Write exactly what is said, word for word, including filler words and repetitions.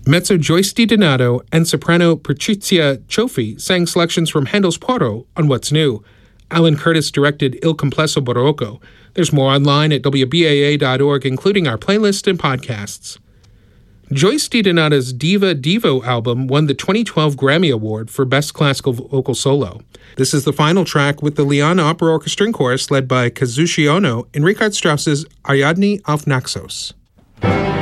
Mezzo Joyce DiDonato and soprano Patrizia Cioffi sang selections from Handel's Porro on What's New. Alan Curtis directed Il Complesso Barocco. There's more online at W B A A dot org, including our playlist and podcasts. Joyce DiDonato's Diva Divo album won the twenty twelve Grammy Award for Best Classical Vocal Solo. This is the final track with the Liana Opera Orchestra and Chorus led by Kazushi Ono in Richard Strauss's Ariadne auf Naxos.